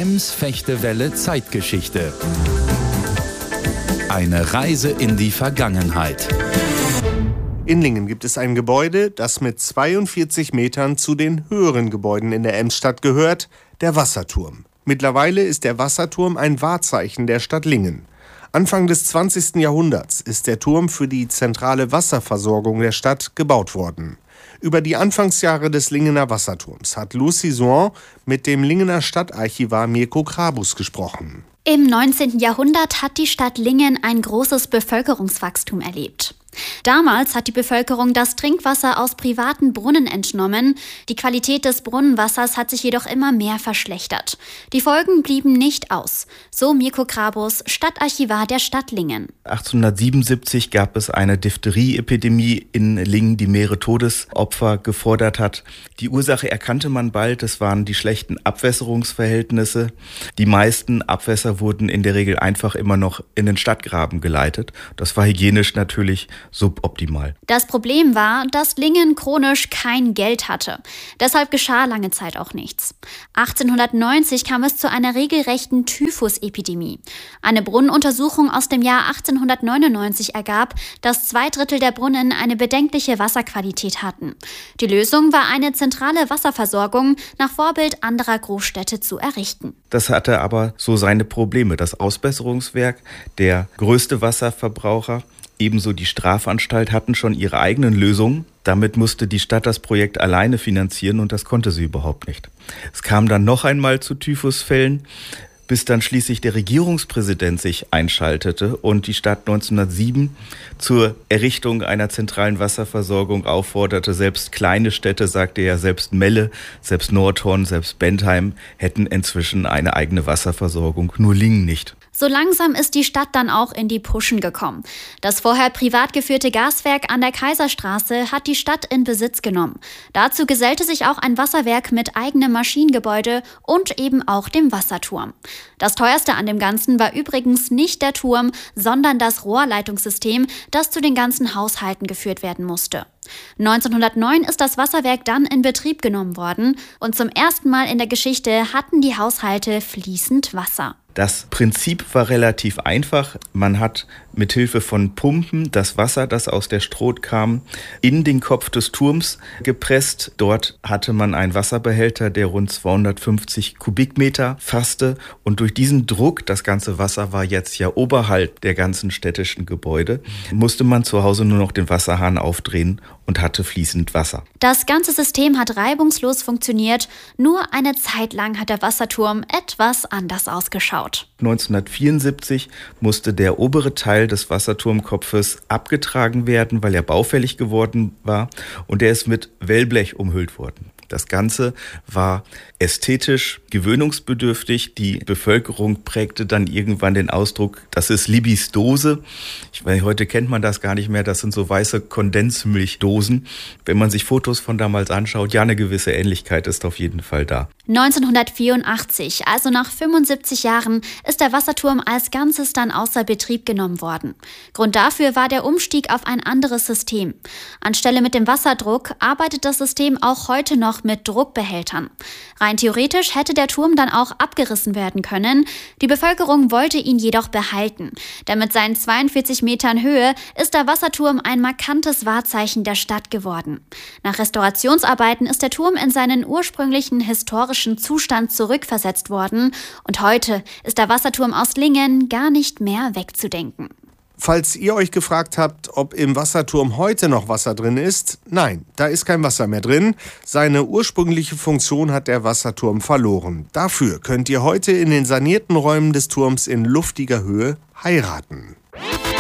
Ems-Fechtewelle Zeitgeschichte. Eine Reise in die Vergangenheit. In Lingen gibt es ein Gebäude, das mit 42 Metern zu den höheren Gebäuden in der Emsstadt gehört, der Wasserturm. Mittlerweile ist der Wasserturm ein Wahrzeichen der Stadt Lingen. Anfang des 20. Jahrhunderts ist der Turm für die zentrale Wasserversorgung der Stadt gebaut worden. Über die Anfangsjahre des Lingener Wasserturms hat Lucy Souan mit dem Lingener Stadtarchivar Mirko Krabus gesprochen. Im 19. Jahrhundert hat die Stadt Lingen ein großes Bevölkerungswachstum erlebt. Damals hat die Bevölkerung das Trinkwasser aus privaten Brunnen entnommen. Die Qualität des Brunnenwassers hat sich jedoch immer mehr verschlechtert. Die Folgen blieben nicht aus. So Mirko Krabus, Stadtarchivar der Stadt Lingen. 1877 gab es eine Diphtherie-Epidemie in Lingen, die mehrere Todesopfer gefordert hat. Die Ursache erkannte man bald, es waren die schlechten Abwässerungsverhältnisse. Die meisten Abwässer wurden in der Regel einfach immer noch in den Stadtgraben geleitet. Das war hygienisch natürlich suboptimal. Das Problem war, dass Lingen chronisch kein Geld hatte. Deshalb geschah lange Zeit auch nichts. 1890 kam es zu einer regelrechten Typhus-Epidemie. Eine Brunnenuntersuchung aus dem Jahr 1899 ergab, dass 2/3 der Brunnen eine bedenkliche Wasserqualität hatten. Die Lösung war eine zentrale Wasserversorgung nach Vorbild anderer Großstädte zu errichten. Das hatte aber so seine Probleme. Das Ausbesserungswerk, der größte Wasserverbraucher, ebenso die Strafanstalt hatten schon ihre eigenen Lösungen. Damit musste die Stadt das Projekt alleine finanzieren und das konnte sie überhaupt nicht. Es kam dann noch einmal zu Typhusfällen, bis dann schließlich der Regierungspräsident sich einschaltete und die Stadt 1907 zur Errichtung einer zentralen Wasserversorgung aufforderte. Selbst kleine Städte, sagte er, selbst Melle, selbst Nordhorn, selbst Bentheim hätten inzwischen eine eigene Wasserversorgung, nur Lingen nicht. So langsam ist die Stadt dann auch in die Puschen gekommen. Das vorher privat geführte Gaswerk an der Kaiserstraße hat die Stadt in Besitz genommen. Dazu gesellte sich auch ein Wasserwerk mit eigenem Maschinengebäude und eben auch dem Wasserturm. Das teuerste an dem Ganzen war übrigens nicht der Turm, sondern das Rohrleitungssystem, das zu den ganzen Haushalten geführt werden musste. 1909 ist das Wasserwerk dann in Betrieb genommen worden und zum ersten Mal in der Geschichte hatten die Haushalte fließend Wasser. Das Prinzip war relativ einfach. Man hat mit Hilfe von Pumpen das Wasser, das aus der Strot kam, in den Kopf des Turms gepresst. Dort hatte man einen Wasserbehälter, der rund 250 Kubikmeter fasste. Und durch diesen Druck, das ganze Wasser war jetzt ja oberhalb der ganzen städtischen Gebäude, musste man zu Hause nur noch den Wasserhahn aufdrehen und hatte fließend Wasser. Das ganze System hat reibungslos funktioniert. Nur eine Zeit lang hat der Wasserturm etwas anders ausgeschaut. 1974 musste der obere Teil des Wasserturmkopfes abgetragen werden, weil er baufällig geworden war und er ist mit Wellblech umhüllt worden. Das Ganze war ästhetisch gewöhnungsbedürftig. Die Bevölkerung prägte dann irgendwann den Ausdruck, das ist Libis Dose. Heute kennt man das gar nicht mehr. Das sind so weiße Kondensmilchdosen. Wenn man sich Fotos von damals anschaut, ja, eine gewisse Ähnlichkeit ist auf jeden Fall da. 1984, also nach 75 Jahren, ist der Wasserturm als Ganzes dann außer Betrieb genommen worden. Grund dafür war der Umstieg auf ein anderes System. Anstelle mit dem Wasserdruck arbeitet das System auch heute noch mit Druckbehältern. Rein theoretisch hätte der Turm dann auch abgerissen werden können. Die Bevölkerung wollte ihn jedoch behalten. Denn mit seinen 42 Metern Höhe ist der Wasserturm ein markantes Wahrzeichen der Stadt geworden. Nach Restaurationsarbeiten ist der Turm in seinen ursprünglichen historischen Zustand zurückversetzt worden. Und heute ist der Wasserturm aus Lingen gar nicht mehr wegzudenken. Falls ihr euch gefragt habt, ob im Wasserturm heute noch Wasser drin ist, nein, da ist kein Wasser mehr drin. Seine ursprüngliche Funktion hat der Wasserturm verloren. Dafür könnt ihr heute in den sanierten Räumen des Turms in luftiger Höhe heiraten.